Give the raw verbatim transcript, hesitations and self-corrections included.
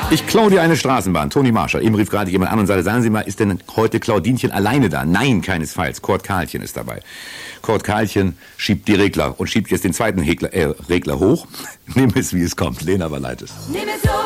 Ich klau dir eine Straßenbahn. Toni Marshall. Eben rief gerade jemand an und sagte, sagen Sie mal, ist denn heute Claudinchen alleine da? Nein, keinesfalls. Kurt Karlchen ist dabei. Kurt Karlchen schiebt die Regler und schiebt jetzt den zweiten Hegler, äh, Regler hoch. Nimm es, wie es kommt. Lena Valaitis. Nimm es so.